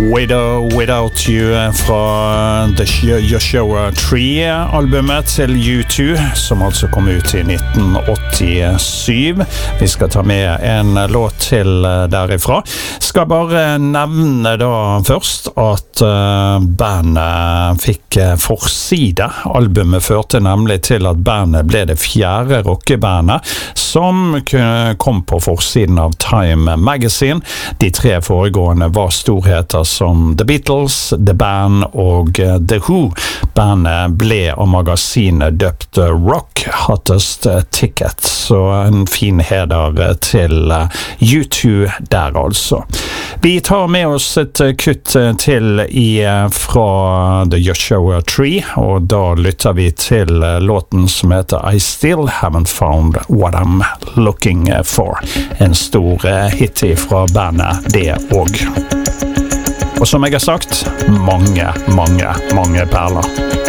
Without You fra The Joshua Tree-albumet til U2, som altså kom ut i 1987. Vi skal ta med en låt til derifra. Skal bare nevne da først at bandet fikk forside. Albumet førte nemlig til at bandet ble det 4. rockebandet som kom på forsiden av Time Magazine. De 3 foregående var storheter som The Beatles, The Band og The Who. Bandet ble av magasinet døpt Rock Hottest Ticket, så en fin heder til U2 der altså. Vi tar med oss et kutt til fra The Joshua Tree, og da lytter vi til låten som heter I Still Haven't Found What I'm Looking For. En stor hit fra bandet det og. Og som jeg har sagt, mange perler.